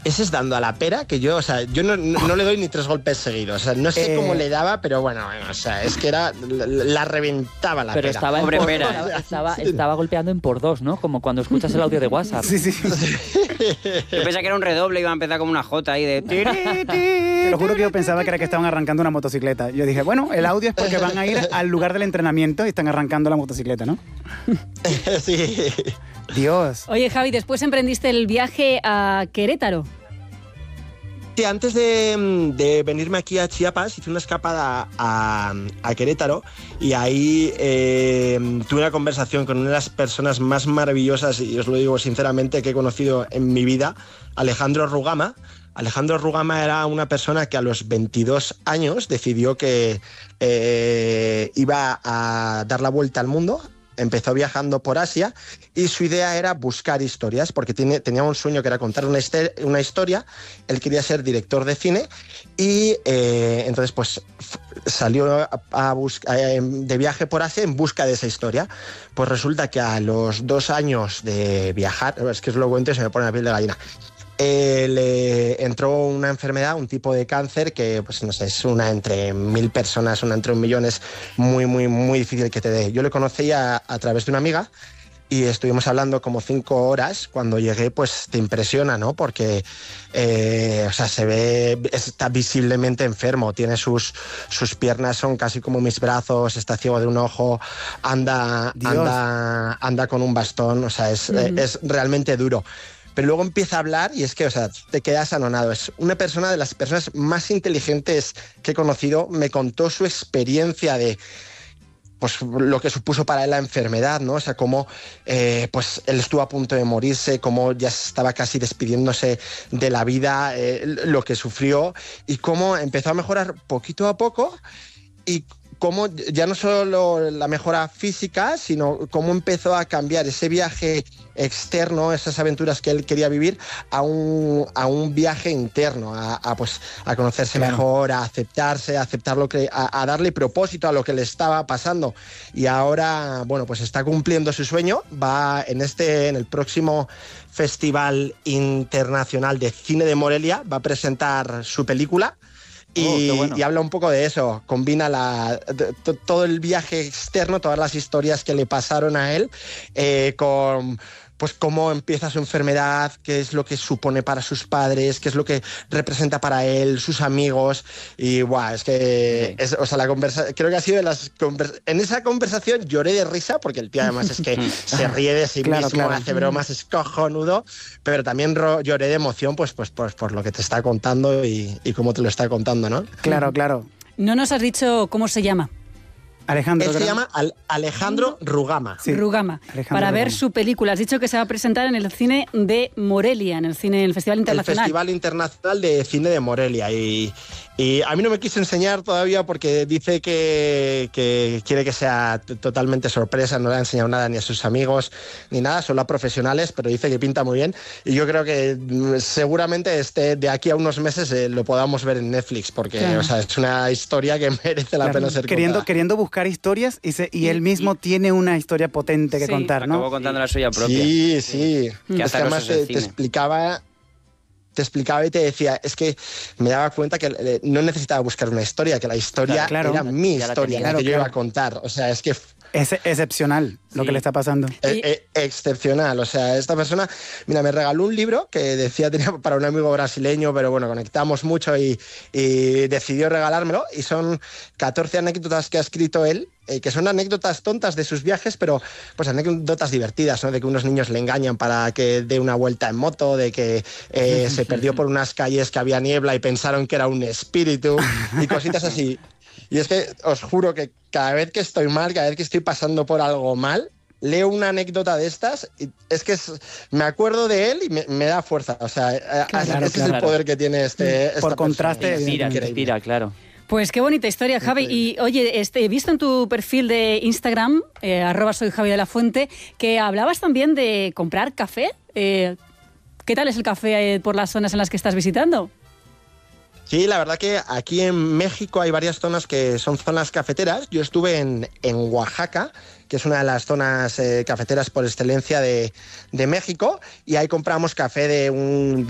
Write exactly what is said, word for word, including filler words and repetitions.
ese es dando a la pera que yo, o sea, yo no, no, no le doy ni tres golpes seguidos. O sea, no sé eh... cómo le daba, pero bueno, o sea, es que era la, la reventaba la pero pera. Estaba, Pobre por, pera. estaba, estaba, estaba golpeando en por dos, ¿no? Como cuando escuchas el audio de WhatsApp. Sí, sí. Yo pensaba que era un redoble y iba a empezar como una jota ahí de... Te lo juro que yo pensaba que era que estaban arrancando una motocicleta. Yo dije, bueno, el audio es porque van a ir al lugar del entrenamiento y están arrancando la motocicleta, ¿no? Sí. Dios. Oye, Javi, después emprendiste el viaje a Querétaro. Sí, antes de, de venirme aquí a Chiapas, hice una escapada a, a Querétaro y ahí eh, tuve una conversación con una de las personas más maravillosas, y os lo digo sinceramente, que he conocido en mi vida, Alejandro Rugama. Alejandro Rugama era una persona que a los veintidós años decidió que eh, iba a dar la vuelta al mundo. Empezó viajando por Asia y su idea era buscar historias, porque tiene, tenía un sueño que era contar una, una historia. Él quería ser director de cine y eh, entonces pues salió a, a buscar, de viaje por Asia en busca de esa historia. Pues resulta que a los dos años de viajar, es que os lo cuento y se me pone la piel de gallina, Eh, le entró una enfermedad, un tipo de cáncer que, pues no sé, es una entre mil personas, una entre un millón, es muy, muy, muy difícil que te dé. Yo le conocí a, a través de una amiga y estuvimos hablando como cinco horas. Cuando llegué, pues te impresiona, ¿no? Porque, eh, o sea, se ve, está visiblemente enfermo, tiene sus, sus piernas, son casi como mis brazos, está ciego de un ojo, anda, anda, anda con un bastón, o sea, es, uh-huh. es realmente duro. Pero luego empieza a hablar y es que, o sea, te quedas anonado. Es una persona de las personas más inteligentes que he conocido. Me contó su experiencia de, pues, lo que supuso para él la enfermedad, ¿no? O sea, cómo eh, pues, él estuvo a punto de morirse, cómo ya estaba casi despidiéndose de la vida, eh, lo que sufrió y cómo empezó a mejorar poquito a poco y cómo ya no solo la mejora física, sino cómo empezó a cambiar ese viaje externo, esas aventuras que él quería vivir, a un, a un viaje interno, a, a, pues, a conocerse claro. mejor, a aceptarse, a aceptar lo que, a, a darle propósito a lo que le estaba pasando. Y ahora, bueno, pues está cumpliendo su sueño, va en este, en el próximo Festival Internacional de Cine de Morelia, va a presentar su película. Y, oh, bueno. y habla un poco de eso, combina la, de, de, todo el viaje externo, todas las historias que le pasaron a él, eh, con pues cómo empieza su enfermedad, qué es lo que supone para sus padres, qué es lo que representa para él, sus amigos, y guau, es que, sí. es, o sea, la conversa, creo que ha sido de las convers- en esa conversación lloré de risa, porque el tío además es que se ríe de sí claro, mismo, claro. hace bromas, es cojonudo, pero también ro- lloré de emoción, pues, pues, pues por lo que te está contando y, y cómo te lo está contando, ¿no? Claro, claro. No nos has dicho cómo se llama. Alejandro. Él se llama Al- Alejandro Rugama. Sí. Rugama. Alejandro para Rugama. Ver su película. Has dicho que se va a presentar en el cine de Morelia, en el cine, en el Festival Internacional. El Festival Internacional de Cine de Morelia. Y, y a mí no me quiso enseñar todavía porque dice que, que quiere que sea t- totalmente sorpresa. No le ha enseñado nada ni a sus amigos ni nada, solo a profesionales, pero dice que pinta muy bien. Y yo creo que seguramente este, de aquí a unos meses eh, lo podamos ver en Netflix, porque claro. o sea, es una historia que merece la claro. pena ser queriendo, contada. Queriendo buscar historias y, se, y él mismo tiene una historia potente que sí. contar, ¿no? Acabó contando la suya propia. Sí, sí. Que es que además te, te explicaba... te explicaba y te decía, es que me daba cuenta que no necesitaba buscar una historia, que la historia claro, claro. era mi ya historia, la, la que claro, yo iba a contar. O sea, es que... Es excepcional lo sí. que le está pasando. E- e- excepcional. O sea, esta persona, mira, me regaló un libro que decía tenía para un amigo brasileño, pero bueno, conectamos mucho y, y decidió regalármelo. Y son catorce anécdotas que ha escrito él, eh, que son anécdotas tontas de sus viajes, pero pues anécdotas divertidas, ¿no? De que unos niños le engañan para que dé una vuelta en moto, de que eh, se perdió por unas calles que había niebla y pensaron que era un espíritu y cositas así. Y es que os juro que cada vez que estoy mal, cada vez que estoy pasando por algo mal, leo una anécdota de estas y es que es, me acuerdo de él y me, me da fuerza. O sea, claro, ese claro. es el poder que tiene este... Por contraste, inspira, inspira, claro. Pues qué bonita historia, Javi. Y oye, este, he visto en tu perfil de Instagram, eh, arroba soy Javi de la Fuente, que hablabas también de comprar café. Eh, ¿Qué tal es el café por las zonas en las que estás visitando? Sí, la verdad que aquí en México hay varias zonas que son zonas cafeteras. Yo estuve en, en Oaxaca, que es una de las zonas eh, cafeteras por excelencia de, de México, y ahí compramos café de un...